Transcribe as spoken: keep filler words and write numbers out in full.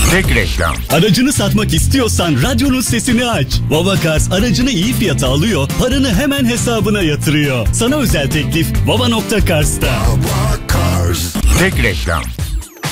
Tek reklam. Aracını satmak istiyorsan radyonun sesini aç. Baba Cars aracını iyi fiyata alıyor, paranı hemen hesabına yatırıyor. Sana özel teklif baba nokta cars'ta. Baba Cars. Tek reklam.